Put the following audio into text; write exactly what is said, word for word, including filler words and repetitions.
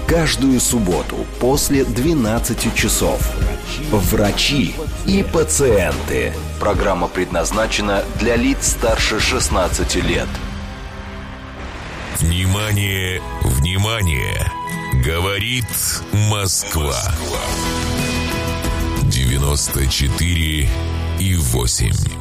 Каждую субботу после двенадцати часов. Врачи и пациенты. Программа предназначена для лиц старше шестнадцати лет. Внимание, внимание! Говорит Москва. девяносто четыре и восемь.